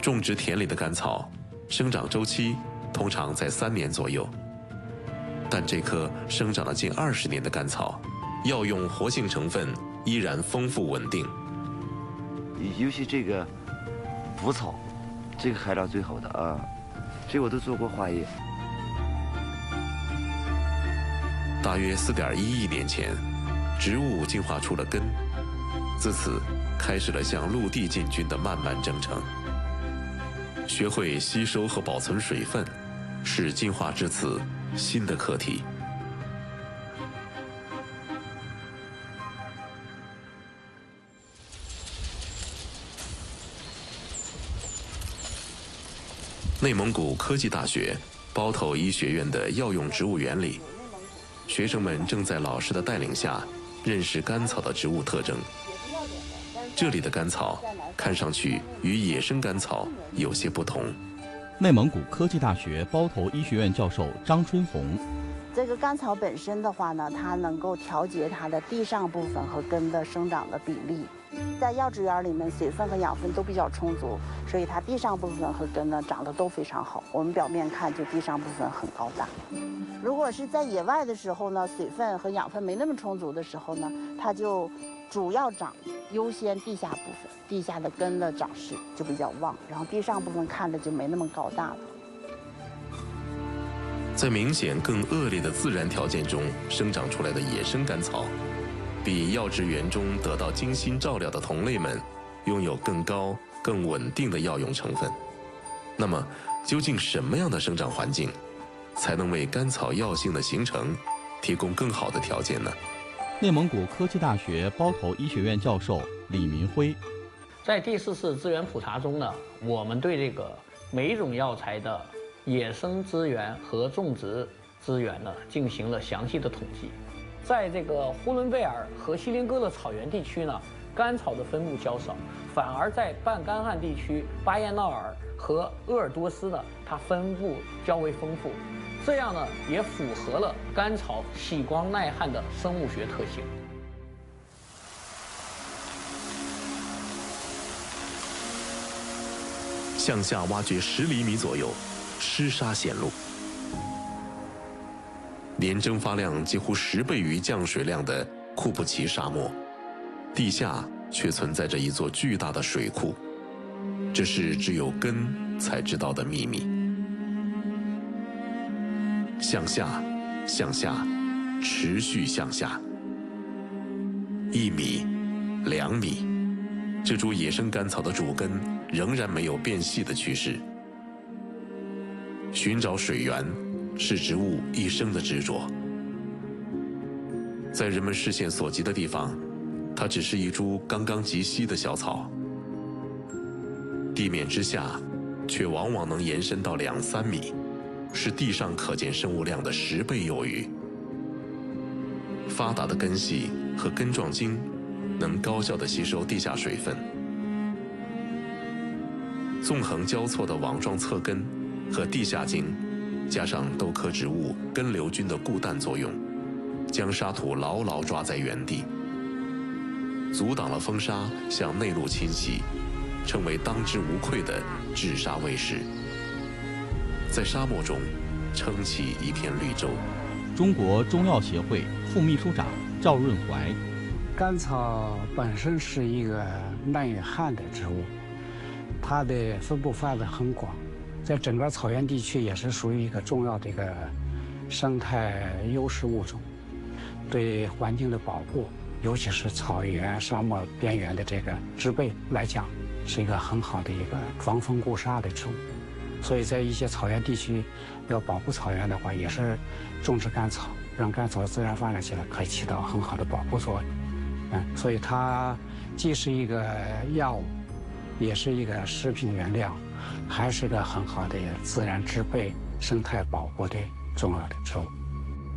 种植田里的甘草，生长周期通常在3年左右。但这棵生长了近20年的甘草，药用活性成分依然丰富稳定。 尤其这个蒲草，这个海料最好的啊，这我都做过化验。 大约4.1亿年前，植物进化出了根，自此开始了向陆地进军的漫漫征程。学会吸收和保存水分，是进化至此新的课题。内蒙古科技大学包头医学院的药用植物园里，学生们正在老师的带领下认识甘草的植物特征。这里的甘草看上去与野生甘草有些不同。 内蒙古科技大学包头医学院教授张春红， 这个甘草本身的话呢，它能够调节它的地上部分和根的生长的比例。在药植园里面，水分和养分都比较充足，所以它地上部分和根呢长得都非常好。我们表面看就地上部分很高大。如果是在野外的时候呢，水分和养分没那么充足的时候呢，它就主要优先地下部分，地下的根的长势就比较旺，然后地上部分看着就没那么高大了。 在明显更恶劣的自然条件中生长出来的野生甘草，比药植园中得到精心照料的同类们拥有更高、更稳定的药用成分。那么，究竟什么样的生长环境才能为甘草药性的形成提供更好的条件呢？ 内蒙古科技大学包头医学院教授李民辉， 在第4次资源普查中呢，我们对这个每一种药材的野生资源和种植资源呢进行了详细的统计。在这个呼伦贝尔和锡林郭勒草原地区呢，甘草的分布较少，反而在半干旱地区巴彦淖尔和鄂尔多斯呢，它分布较为丰富。这样呢，也符合了甘草喜光耐旱的生物学特性。 向下挖掘10厘米左右，湿沙显露。年蒸发量几乎10倍于降水量的库布齐沙漠，地下却存在着一座巨大的水库，这是只有根才知道的秘密。向下，向下，持续向下。1米、2米，这株野生甘草的主根仍然没有变细的趋势。寻找水源是植物一生的执着。在人们视线所及的地方，它只是一株刚刚及膝的小草，地面之下却往往能延伸到2、3米，是地上可见生物量的10倍有余。发达的根系和根状茎能高效地吸收地下水分，纵横交错的网状侧根和地下茎，加上豆科植物根瘤菌的固氮作用，将沙土牢牢抓在原地，阻挡了风沙向内陆侵袭，成为当之无愧的治沙卫士，在沙漠中撑起一片绿洲。 中国中药协会副秘书长赵润怀， 甘草本身是一个耐旱的植物，它的分布范围很广，在整个草原地区也是属于一个重要的一个生态优势物种，对环境的保护，尤其是草原、沙漠边缘的这个植被来讲，是一个很好的一个防风固沙的植物。所以在一些草原地区，要保护草原的话，也是种植甘草，让甘草自然发展起来，可以起到很好的保护作用。所以它既是一个药物，也是一个食品原料，还是个很好的自然植被生态保护的重要的植物。